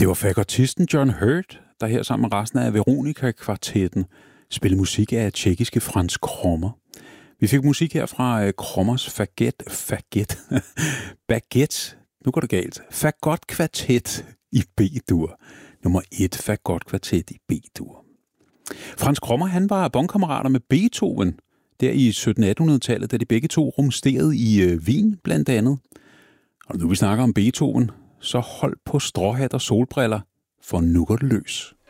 Det var fagottisten John Hurt, der her sammen med resten af Veronica-kvartetten spillede musik af tjekkiske Franz Krommer. Vi fik musik her fra Krommers Baguette. Nu går det galt. Fagotkvartet i B-dur. Nummer 1 fagotkvartet i B-dur. Franz Krommer, han var bondkammerater med Beethoven der i 1700-1800-tallet, da de begge to rumsterede i Wien blandt andet. Og nu vi snakker om Beethoven, så hold på stråhat og solbriller, for nu går det løs.